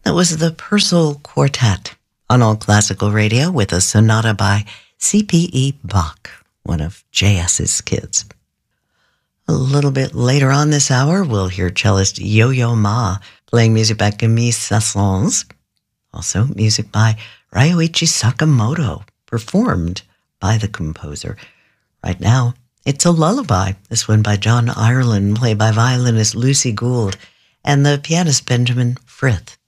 That was the Purcell Quartet on All Classical Radio with a sonata by C.P.E. Bach, one of J.S.'s kids. A little bit later on this hour, we'll hear cellist Yo-Yo Ma playing music by Camille Saint-Saëns. Also, music by Ryuichi Sakamoto, performed by the composer. Right now, it's a lullaby, this one by John Ireland, played by violinist Lucy Gould and the pianist Benjamin Frith.